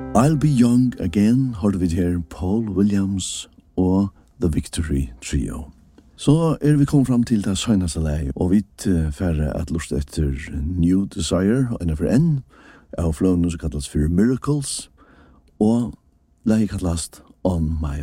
I'll Be Young Again, hørte vi her Paul Williams og The Victory Trio. Så vi kommet fram til det søgnaste lei, og vi færre at lust etter New Desire, og for en av flåene som kallas for Miracles, og lei kallast On My